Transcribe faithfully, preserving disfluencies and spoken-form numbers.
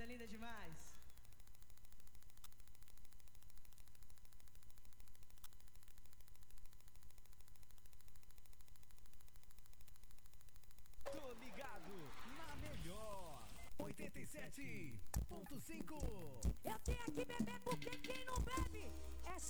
coisa linda demais. Tô ligado na melhor oitenta e sete ponto cinco. Eu tenho aqui beber porque quem não bebe é